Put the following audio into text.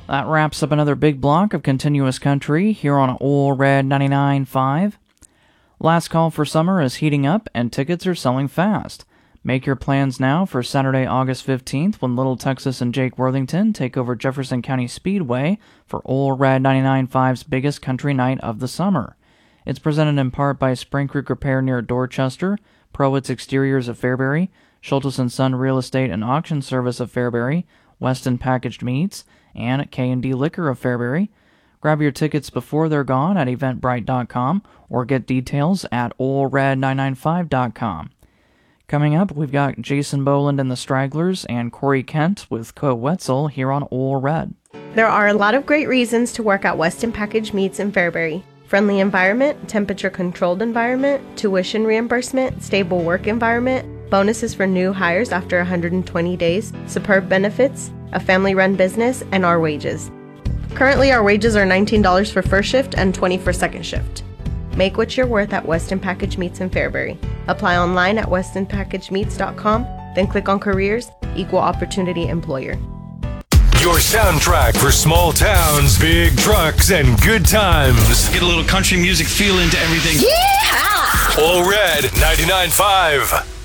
That wraps up another big block of continuous country here on Ole Red 99.5. Last call for summer is heating up and tickets are selling fast. Make your plans now for Saturday, August 15th when Little Texas and Jake Worthington take over Jefferson County Speedway for Ole Red 99.5's biggest country night of the summer. It's presented in part by Spring Creek Repair near Dorchester, Prowitz Exteriors of Fairbury, Schultes & Son Real Estate and Auction Service of Fairbury, Weston Packaged Meats, and K&D Liquor of Fairbury. Grab your tickets before they're gone at eventbrite.com or get details at olered995.com. Coming up, we've got Jason Boland and the Stragglers and Corey Kent with Co Wetzel here on Ole Red. There are a lot of great reasons to work at Weston Packaged Meats in Fairbury. Friendly environment, temperature-controlled environment, tuition reimbursement, stable work environment, bonuses for new hires after 120 days, superb benefits, a family-run business, and our wages. Currently, our wages are $19 for first shift and $20 for second shift. Make what you're worth at Weston Packaged Meats in Fairbury. Apply online at westonpackagedmeats.com, then click on Careers, Equal Opportunity Employer. Your soundtrack for small towns, big trucks, and good times. Get a little country music feel into everything. Yeehaw! Ole Red 99.5.